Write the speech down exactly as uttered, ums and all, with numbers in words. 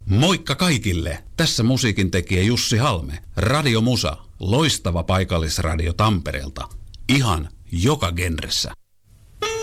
Moikka kaikille! Tässä musiikin tekijä Jussi Halme. Radio Musa, loistava paikallisradio Tampereelta. Ihan joka genressä.